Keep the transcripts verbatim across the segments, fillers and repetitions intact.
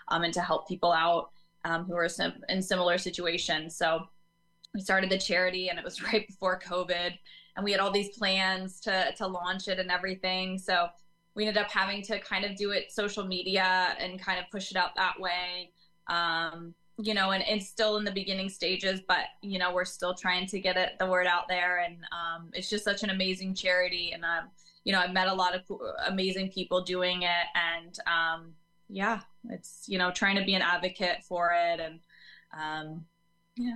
um, and to help people out um, who are sim- in similar situations. So we started the charity, and it was right before COVID, and we had all these plans to to launch it and everything. So we ended up having to kind of do it social media and kind of push it out that way. Um, you know, and it's still in the beginning stages, but you know, we're still trying to get it the word out there. And um, it's just such an amazing charity, and um, you know, I've met a lot of amazing people doing it, and um, yeah, it's, you know, trying to be an advocate for it, and um, yeah.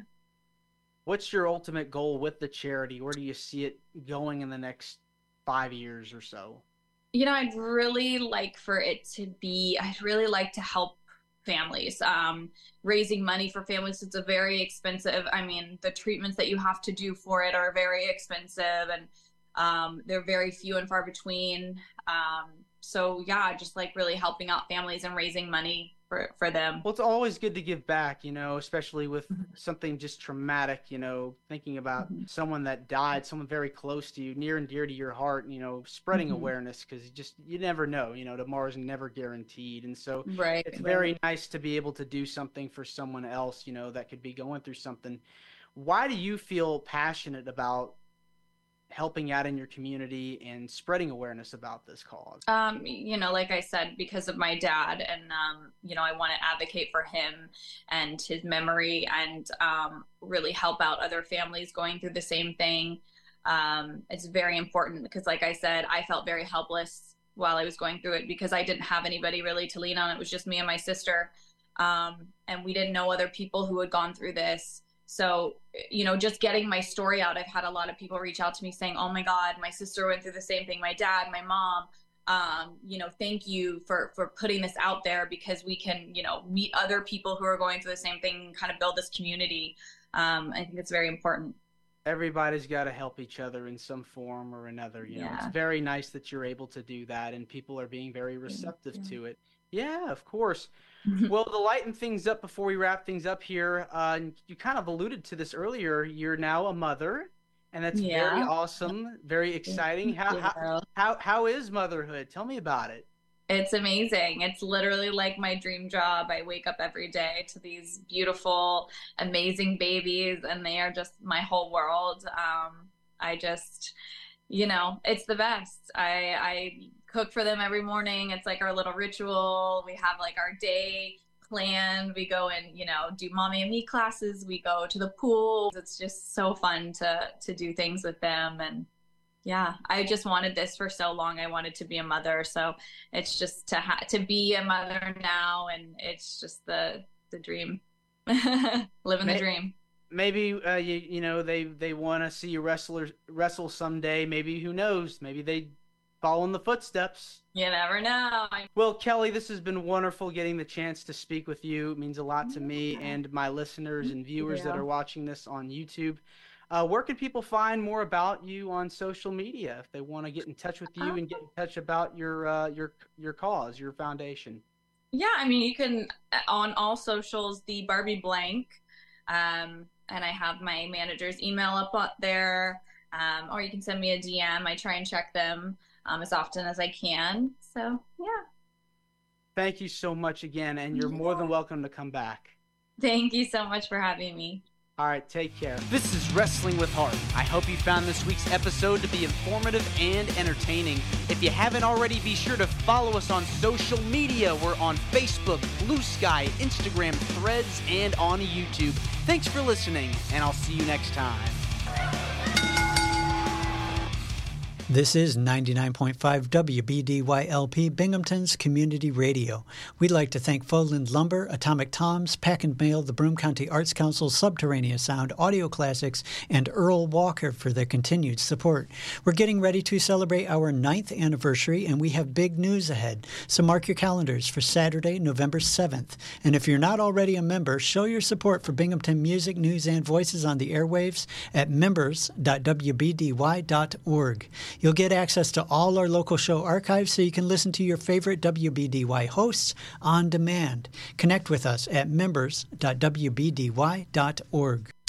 What's your ultimate goal with the charity? Where do you see it going in the next five years or so? You know, I'd really like for it to be, I'd really like to help families. Um, raising money for families, it's a very expensive. I mean, the treatments that you have to do for it are very expensive, and um, they're very few and far between. Um, so yeah, just like really helping out families and raising money for, for them. Well, it's always good to give back, you know, especially with Mhm. something just traumatic, you know, thinking about Mhm. someone that died, someone very close to you, near and dear to your heart, you know, spreading Mhm. awareness, because you just, you never know, you know, tomorrow's never guaranteed. And so Right, it's very right. nice to be able to do something for someone else, you know, that could be going through something. Why do you feel passionate about helping out in your community and spreading awareness about this cause? Um, you know, like I said, because of my dad, and um, you know, I want to advocate for him and his memory, and um, really help out other families going through the same thing. Um, it's very important because, like I said, I felt very helpless while I was going through it because I didn't have anybody really to lean on. It was just me and my sister, um, and we didn't know other people who had gone through this. So, you know, just getting my story out, I've had a lot of people reach out to me saying, "Oh my God, my sister went through the same thing. My dad, my mom. Um, you know, thank you for for putting this out there because we can, you know, meet other people who are going through the same thing and kind of build this community." Um, I think it's very important. Everybody's got to help each other in some form or another. You know, it's Yeah. very nice that you're able to do that and people are being very Thank receptive you. to it. Yeah, of course. Well, to lighten things up before we wrap things up here, uh, you kind of alluded to this earlier. You're now a mother, and that's very Yeah. awesome, very Thank exciting. How how you. how how is motherhood? Tell me about it. It's amazing. It's literally like my dream job. I wake up every day to these beautiful, amazing babies, and they are just my whole world. Um, I just, you know, it's the best. I I cook for them every morning. It's like our little ritual. We have like our day planned. We go and, you know, do mommy and me classes. We go to the pool. It's just so fun to to do things with them. And yeah, I just wanted this for so long. I wanted to be a mother, so it's just to ha to be a mother now, and it's just the the dream, living the May, dream. maybe uh, you you know they they want to see you wrestler wrestle someday. Maybe who knows? Maybe they follow in the footsteps. You never know. Well, Kelly, this has been wonderful getting the chance to speak with you. It means a lot to me Yeah, and my listeners thank and viewers that are you. watching this on YouTube. Uh, where can people find more about you on social media if they want to get in touch with you Um, and get in touch about your uh, your your cause, your foundation? yeah, I mean, you can on all socials, the Barbie Blank, um, and I have my manager's email up up there, um, or you can send me a D M. I try and check them um, as often as I can. So yeah. Thank you so much again, and you're more than Yeah. welcome to come back. Thank you so much for having me. All right, take care. This is Wrestling with Heart. I hope you found this week's episode to be informative and entertaining. If you haven't already, be sure to follow us on social media. We're on Facebook, Blue Sky, Instagram, Threads, and on YouTube. Thanks for listening, and I'll see you next time. This is ninety-nine point five W B D Y L P Binghamton's Community Radio. We'd like to thank Foland Lumber, Atomic Toms, Pack and Mail, the Broome County Arts Council, Subterraneous Sound, Audio Classics, and Earl Walker for their continued support. We're getting ready to celebrate our ninth anniversary, and we have big news ahead. So mark your calendars for Saturday, November seventh. And if you're not already a member, show your support for Binghamton music, news, and voices on the airwaves at members dot w b d y dot org. You'll get access to all our local show archives so you can listen to your favorite W B D Y hosts on demand. Connect with us at members dot w b d y dot org.